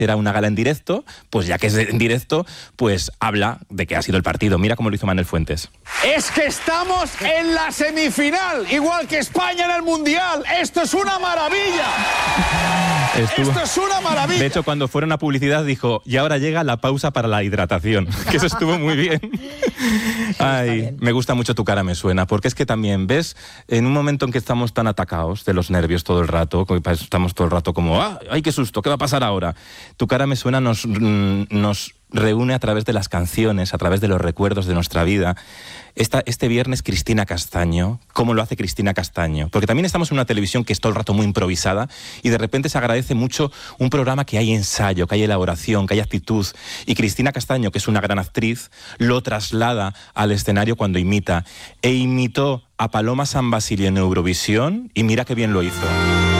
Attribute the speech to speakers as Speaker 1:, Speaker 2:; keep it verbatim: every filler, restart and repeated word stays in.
Speaker 1: era una gala en directo, pues ya que es en directo, pues habla de que ha sido el partido. Mira cómo lo hizo Manuel Fuentes.
Speaker 2: Es que estamos en la semifinal, igual que España en el Mundial. ¡Esto es una maravilla!
Speaker 1: Estuvo...
Speaker 2: ¡Esto es una maravilla!
Speaker 1: De hecho, cuando fueron a publicidad dijo, y ahora llega la pausa para la hidratación, que eso estuvo muy bien. Ay, me gusta mucho Tu cara me suena, porque es que también, ¿ves? En un momento en que estamos tan atacados de los nervios todo el rato, estamos todo el rato como, ¡ah, ay, qué susto! ¿Qué va a pasar ahora? Tu cara me suena nos, nos reúne a través de las canciones, a través de los recuerdos de nuestra vida. Esta, este viernes Cristina Castaño, ¿cómo lo hace Cristina Castaño? Porque también estamos en una televisión que es todo el rato muy improvisada y de repente se agradece mucho un programa que hay ensayo, que hay elaboración, que hay actitud. Y Cristina Castaño, que es una gran actriz, lo traslada al escenario cuando imita. E imitó a Paloma San Basilio en Eurovisión y mira qué bien lo hizo.